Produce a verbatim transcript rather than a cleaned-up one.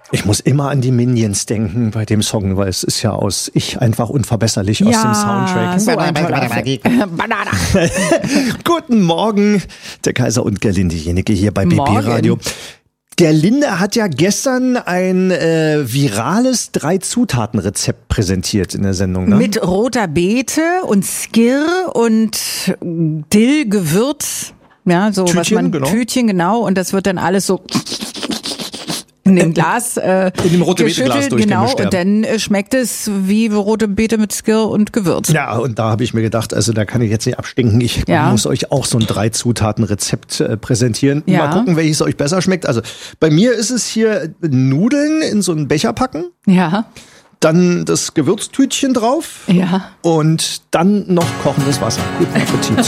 Ich muss immer an die Minions denken bei dem Song, weil es ist ja aus Ich einfach unverbesserlich aus ja, dem Soundtrack. So ein toller Banana. Guten Morgen, der Kaiser und Gerlinde Jennecke hier bei B P Radio. Gerlinde hat ja gestern ein äh, virales Drei-Zutaten-Rezept präsentiert in der Sendung. Ne? Mit roter Beete und Skir und Dill, Gewürz. Ja, so Tütchen, was man genau. Tütchen, genau. Und das wird dann alles so in dem Glas äh, in dem rote Beete-Glas genau, durchgemischt. Und dann äh, schmeckt es wie rote Beete mit Skir und Gewürz. Ja, und da habe ich mir gedacht, also da kann ich jetzt nicht abstinken. Ich ja. muss euch auch so ein Drei-Zutaten-Rezept äh, präsentieren. Ja. Mal gucken, welches euch besser schmeckt. Also bei mir ist es hier Nudeln in so einen Becher packen. Ja. Dann das Gewürztütchen drauf. Ja. Und dann noch kochendes Wasser. Guten Appetit.